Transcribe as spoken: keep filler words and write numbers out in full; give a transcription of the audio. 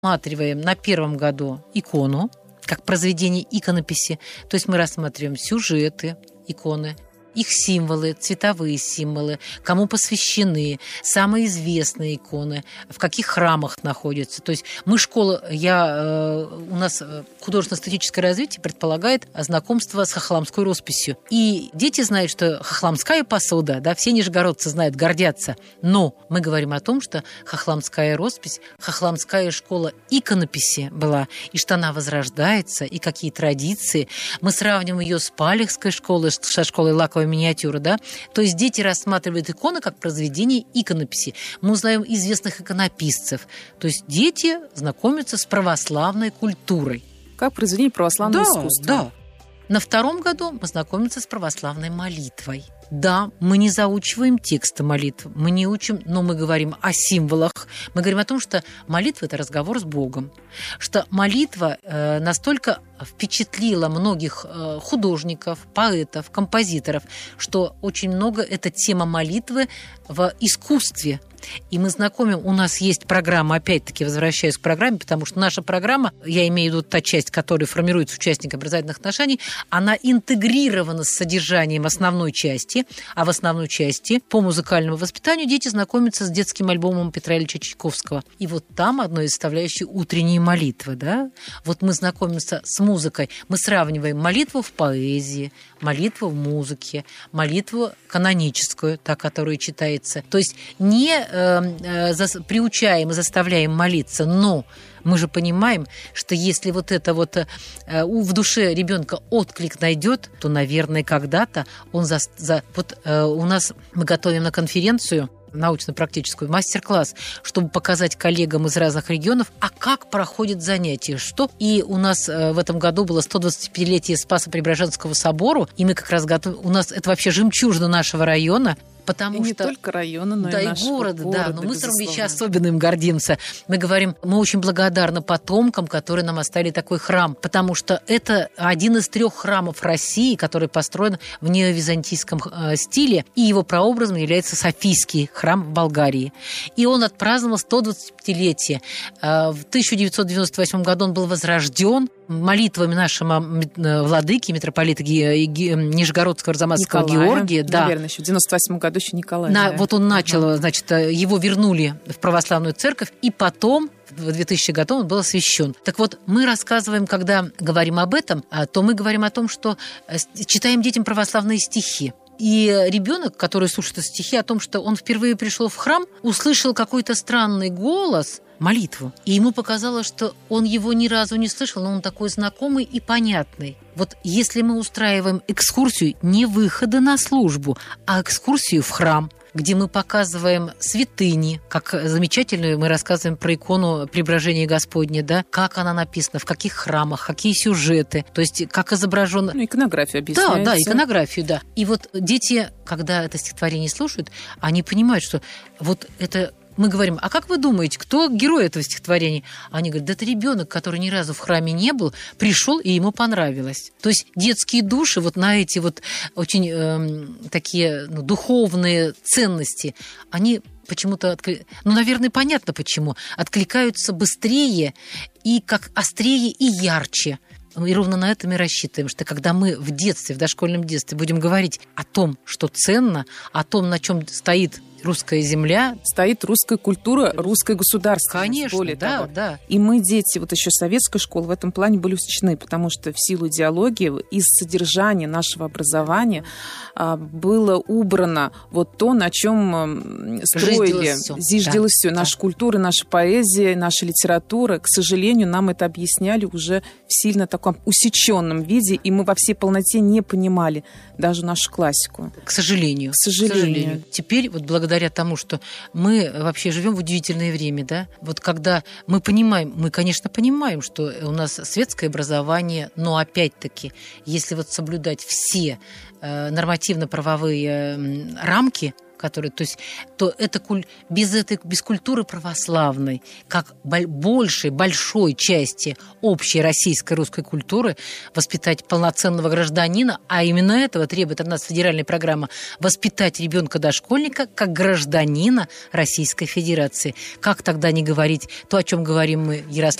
рассматриваем на первом году икону, как произведение иконописи. То есть мы рассматриваем сюжеты иконы, их символы, цветовые символы, кому посвящены, самые известные иконы, в каких храмах находятся. То есть мы школа, я, у нас художественно-эстетическое развитие предполагает знакомство с хохломской росписью. И дети знают, что хохломская посуда, да, все нижегородцы знают, гордятся. Но мы говорим о том, что хохломская роспись, хохломская школа иконописи была, и что она возрождается, и какие традиции. Мы сравниваем ее с Палехской школой, со школой лаковой миниатюры, да? То есть дети рассматривают иконы как произведение иконописи. Мы узнаем известных иконописцев. То есть дети знакомятся с православной культурой. Как произведение православного да, искусства. Да. На втором году мы знакомимся с православной молитвой. Да, мы не заучиваем тексты молитв, мы не учим, но мы говорим о символах. Мы говорим о том, что молитва – это разговор с Богом. Что молитва э, настолько впечатлила многих э, художников, поэтов, композиторов, что очень много эта тема молитвы в искусстве. И мы знакомим, у нас есть программа, опять-таки возвращаюсь к программе, потому что наша программа, я имею в виду та часть, которая формируется участниками образовательных отношений, она интегрирована с содержанием основной части, а в основной части по музыкальному воспитанию дети знакомятся с детским альбомом Петра Ильича Чайковского. И вот там одной из составляющих утренние молитвы, да? Вот мы знакомимся с музыкой, мы сравниваем молитву в поэзии, молитву в музыке, молитву каноническую, та, которая читается. То есть не э, э, за, приучаем и заставляем молиться, но мы же понимаем, что если вот это вот э, в душе ребенка отклик найдет, то, наверное, когда-то он за... за вот э, у нас мы готовим на конференцию научно-практическую, мастер-класс, чтобы показать коллегам из разных регионов, а как проходит занятие, что. И у нас в этом году было сто двадцатипятилетие Спасо-Преображенского собора, и мы как раз готовим, у нас это вообще жемчужина нашего района, потому и что... не только района, но да, и нашего города, города, да, но мы с безусловно. особенно им гордимся. Мы говорим, мы очень благодарны потомкам, которые нам оставили такой храм, потому что это один из трех храмов России, который построен в неовизантийском э, стиле, и его прообразом является Софийский храм в Болгарии. И он отпраздновал сто двадцатипятилетие. Э, в тысяча девятьсот девяносто восьмом году он был возрожден молитвами нашего владыки, митрополита Нижегородского Арзамасского Георгия. Да. Наверное, еще в девяносто восьмом году еще Николай. На, да. Вот он начал, uh-huh. значит, его вернули в православную церковь, и потом в двухтысячном году он был освящен. Так вот, мы рассказываем, когда говорим об этом, то мы говорим о том, что читаем детям православные стихи. И ребенок, который слушает эти стихи, о том, что он впервые пришел в храм, услышал какой-то странный голос, молитву. И ему показалось, что он его ни разу не слышал, но он такой знакомый и понятный. Вот если мы устраиваем экскурсию не выхода на службу, а экскурсию в храм, где мы показываем святыни, как замечательную мы рассказываем про икону Преображения Господня, да, как она написана, в каких храмах, какие сюжеты, то есть как изображено... Ну, иконографию объясняется. Да, да, иконографию, да. И вот дети, когда это стихотворение слушают, они понимают, что вот это... Мы говорим, а как вы думаете, кто герой этого стихотворения? Они говорят, да это ребенок, который ни разу в храме не был, пришел, и ему понравилось. То есть детские души вот на эти вот очень э, такие ну, духовные ценности, они почему-то, откли... ну, наверное, понятно почему, откликаются быстрее и как острее и ярче. И ровно на это мы рассчитываем, что когда мы в детстве, в дошкольном детстве будем говорить о том, что ценно, о том, на чем стоит русская земля. Стоит русская культура, русское государство. Конечно, более да, того. да. И мы, дети, вот еще советской школы, в этом плане были усечены, потому что в силу идеологии, из содержания нашего образования а, было убрано вот то, на чем строили, зиждилось все. Да, наша да. культура, наша поэзия, наша литература. К сожалению, нам это объясняли уже в сильно таком усеченном виде, и мы во всей полноте не понимали даже нашу классику. К сожалению. К сожалению. К сожалению. Теперь, вот благодаря Благодаря тому, что мы вообще живем в удивительное время, да, вот когда мы понимаем, мы, конечно, понимаем, что у нас светское образование, но опять-таки, если вот соблюдать все э, нормативно-правовые э, рамки, который, то есть, то это куль, без этой, без культуры православной, как большей, большой части общей российской русской культуры, воспитать полноценного гражданина, а именно этого требует от нас федеральная программа, воспитать ребенка-дошкольника как гражданина Российской Федерации. Как тогда не говорить то, о чем говорим мы, Ярослав